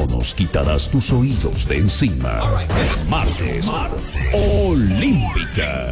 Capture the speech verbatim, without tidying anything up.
nos quitarás tus oídos de encima. Martes, Olímpica.